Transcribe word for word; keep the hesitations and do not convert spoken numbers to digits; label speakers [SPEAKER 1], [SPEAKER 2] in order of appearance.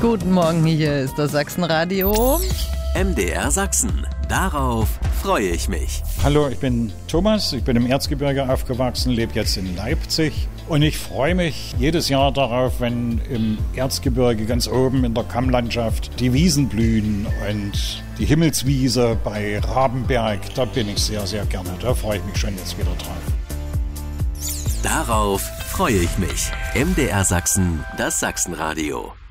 [SPEAKER 1] Guten Morgen, hier ist das Sachsenradio.
[SPEAKER 2] M D R Sachsen. Darauf freue ich mich.
[SPEAKER 3] Hallo, ich bin Thomas, ich bin im Erzgebirge aufgewachsen, lebe jetzt in Leipzig und ich freue mich jedes Jahr darauf, wenn im Erzgebirge ganz oben in der Kammlandschaft die Wiesen blühen und die Himmelswiese bei Rabenberg, da bin ich sehr, sehr gerne. Da freue ich mich schon jetzt wieder drauf.
[SPEAKER 2] Darauf freue ich mich. M D R Sachsen, das Sachsenradio.